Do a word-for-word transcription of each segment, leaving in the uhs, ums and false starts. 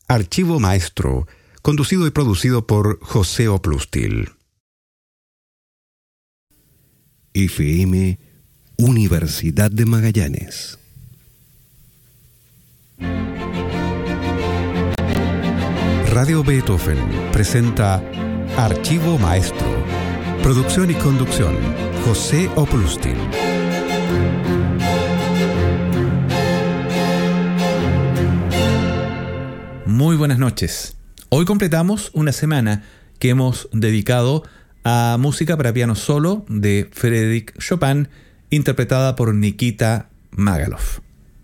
Archivo Maestro, conducido y producido por José Oplustil. F M Universidad de Magallanes. Radio Beethoven presenta Archivo Maestro. Producción y conducción, José Oplustil. Muy buenas noches. Hoy completamos una semana que hemos dedicado a música para piano solo de Frédéric Chopin, interpretada por Nikita Magalov.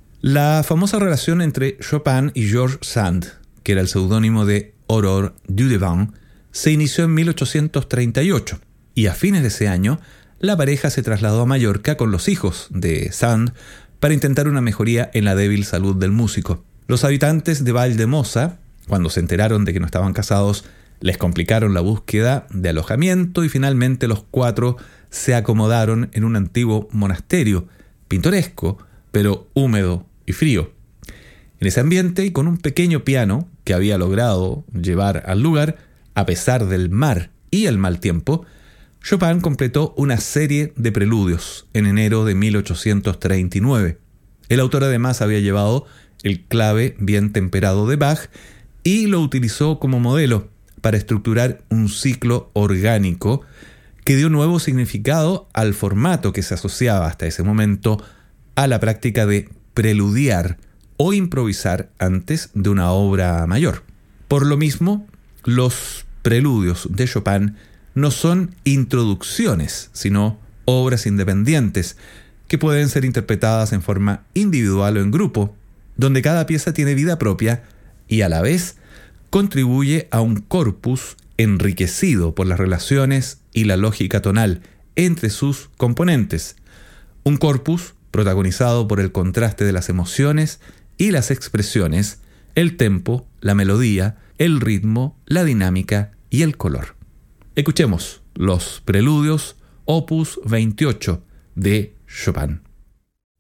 La famosa relación entre Chopin y George Sand, que era el seudónimo de Aurore Dudevant, se inició en mil ochocientos treinta y ocho, y a fines de ese año la pareja se trasladó a Mallorca con los hijos de Sand para intentar una mejoría en la débil salud del músico. Los habitantes de Valldemosa, cuando se enteraron de que no estaban casados, les complicaron la búsqueda de alojamiento y finalmente los cuatro se acomodaron en un antiguo monasterio, pintoresco, pero húmedo y frío. En ese ambiente y con un pequeño piano que había logrado llevar al lugar, a pesar del mar y el mal tiempo, Chopin completó una serie de preludios en enero de mil ochocientos treinta y nueve. El autor además había llevado el clave bien temperado de Bach y lo utilizó como modelo para estructurar un ciclo orgánico que dio nuevo significado al formato que se asociaba hasta ese momento a la práctica de preludiar o improvisar antes de una obra mayor. Por lo mismo, los preludios de Chopin no son introducciones, sino obras independientes que pueden ser interpretadas en forma individual o en grupo, donde cada pieza tiene vida propia y a la vez contribuye a un corpus enriquecido por las relaciones y la lógica tonal entre sus componentes. Un corpus protagonizado por el contraste de las emociones y las expresiones, el tempo, la melodía, el ritmo, la dinámica y el color. Escuchemos los preludios opus veintiocho de Chopin.